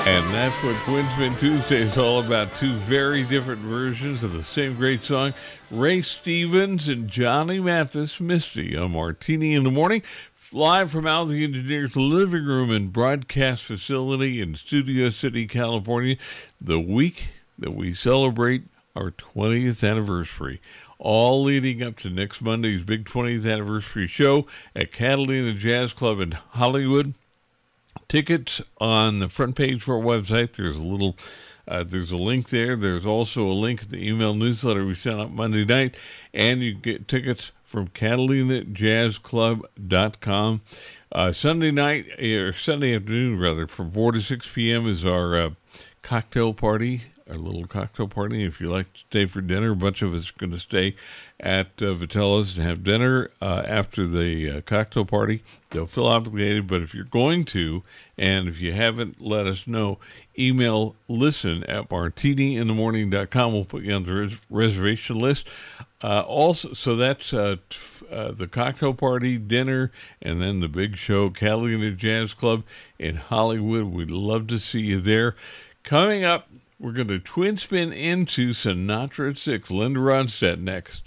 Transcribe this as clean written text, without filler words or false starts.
And that's what Twin Spin Tuesday is all about. Two very different versions of the same great song. Ray Stevens and Johnny Mathis, Misty on Martini in the Morning. Live from Al the Engineer's living room and broadcast facility in Studio City, California. The week that we celebrate our 20th anniversary. All leading up to next Monday's big 20th anniversary show at Catalina Jazz Club in Hollywood. Tickets on the front page of our website. There's a link there. There's also a link in the email newsletter we sent out Monday night, and you get tickets from CatalinaJazzClub.com. Sunday night, or Sunday afternoon rather, from 4 to 6 p.m. is our cocktail party. Our little cocktail party. If you like to stay for dinner, a bunch of us are going to stay at Vitella's and have dinner after the cocktail party. Don't feel obligated, but if you're going to, and if you haven't, let us know. Email listen@martiniinthemorning.com. We'll put you on the reservation list. Also, so that's the cocktail party, dinner, and then the big show, Catalina Jazz Club in Hollywood. We'd love to see you there. Coming up, we're going to twin spin into Sinatra at 6. Linda Ronstadt next.